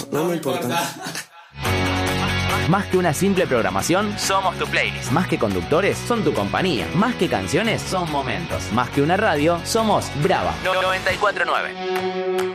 no me importa. Más que una simple programación, somos tu playlist. Más que conductores, son tu compañía. Más que canciones, son momentos. Más que una radio, somos Brava 94.9.